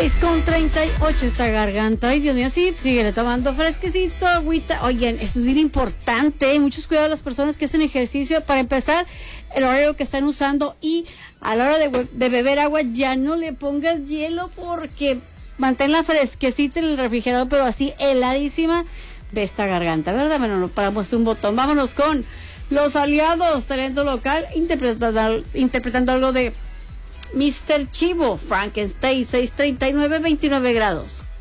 6:38 esta garganta. Ay, Dios mío, sí, síguele tomando fresquecito, agüita. Oigan, esto es bien importante, ¿eh? Muchos cuidados a las personas que hacen ejercicio. Para empezar, el horario que están usando, y a la hora de beber agua, ya no le pongas hielo porque manténla fresquecita en el refrigerador, pero así heladísima de esta garganta, ¿verdad? Bueno, no paramos un botón. Vámonos con Los Aliados, talento local, interpretando algo de Mr. Chivo, Frankenstein, 6:39, 29 grados.